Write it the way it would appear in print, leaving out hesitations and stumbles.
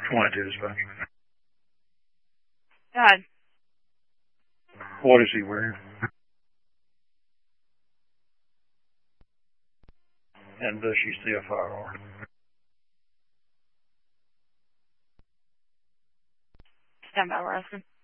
22 is fine. God. What is he wearing? And does she see a firearm? Stand by, Wilson.